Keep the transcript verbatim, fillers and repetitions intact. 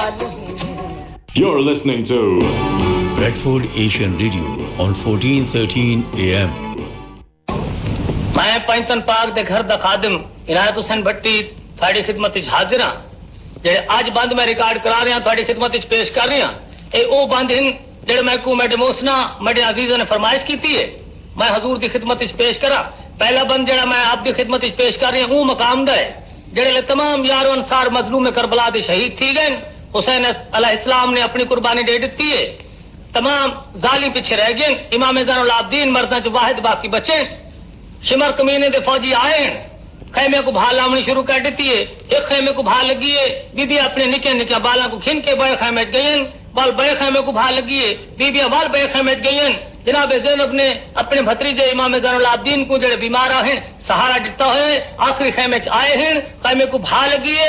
You're listening to Bradford Asian Radio on fourteen thirteen A M. मैं पंचन पाक दे घर दा खादिम इनायत हुसैन भट्टी थाड़ी खिदमत विच हाजिर हां जेड़े आज बंद मैं रिकॉर्ड करा रहा थाड़ी खिदमत विच पेश कर रहा ए ओ बंद हिन जेड़े मैं को मेरे मोसना मेरे अजीजों ने फरमाइश कीती है मैं हुजूर दी खिदमत विच पेश करा पहला बंद जेड़ा मैं आप दी खिदमत विच पेश कर रहा हूं मकाम दा है जेड़े तमाम यारो अंसार मजलूम करबला दे शहीद थी गए हुसैन अलैहिस्सलाम ने अपनी कुर्बानी दे दी है तमाम जालिम पीछे रह गए इमाम ज़ैनुल आबिदीन मर्दां च वाहिद बाकी बचे शिमर कमीने दे फौजी आए खैमे को भा लावनी शुरू कर देती है एक खैमे को भा लगी है बीबी अपने निके निके बाला को खिन के बड़े खैमे गई बाल बड़े खैमे को भा लगी है बीबियां बाल बड़े खैमे गई जनाब ज़ैनब ने अपने भतीजे इमाम ज़ैनुल आबिदीन को जेड़े बीमार हैं सहारा दिता है आखिरी खैमे च आए हैं खैमे को भा लगी है